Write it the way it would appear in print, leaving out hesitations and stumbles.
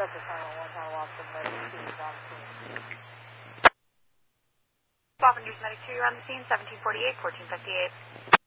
Delta Channel 1, Channel Officer Medic 2 is on scene. Bob News Medic 2, you're on the scene, 1748, 1458.